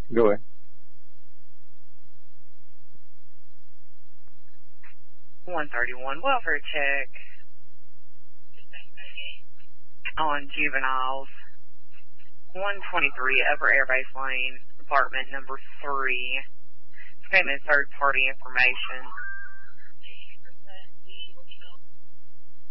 Go ahead. 131 welfare check on juveniles. 123 Upper Airbase Lane, apartment number 3. Statement third party information.